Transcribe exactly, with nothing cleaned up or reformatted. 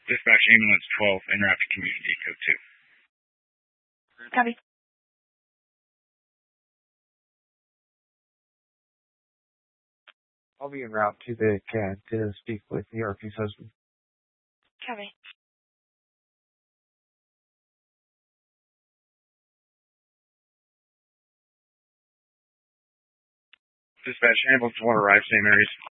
Dispatch ambulance twelve en route to community, code two. Copy. I'll be en route to the C A D to speak with the R P's husband. Copy. Dispatch ambulance one arrive, Saint Mary's.